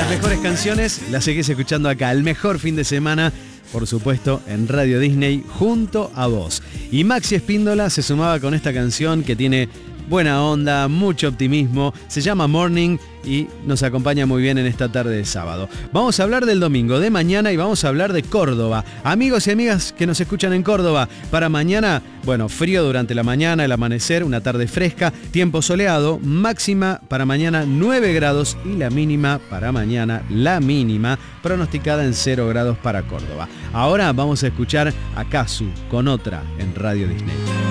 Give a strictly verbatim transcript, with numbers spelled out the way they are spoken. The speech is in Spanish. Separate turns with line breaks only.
Las mejores canciones las seguís escuchando acá. El mejor fin de semana, por supuesto, en Radio Disney, junto a vos. Y Maxi Espíndola se sumaba con esta canción que tiene buena onda, mucho optimismo. Se llama Morning y nos acompaña muy bien en esta tarde de sábado. Vamos a hablar del domingo, de mañana, y vamos a hablar de Córdoba. Amigos y amigas que nos escuchan en Córdoba, para mañana, bueno, frío durante la mañana, el amanecer, una tarde fresca, tiempo soleado, máxima para mañana nueve grados y la mínima para mañana, la mínima, pronosticada en cero grados para Córdoba. Ahora vamos a escuchar a Casu con Otra en Radio Disney.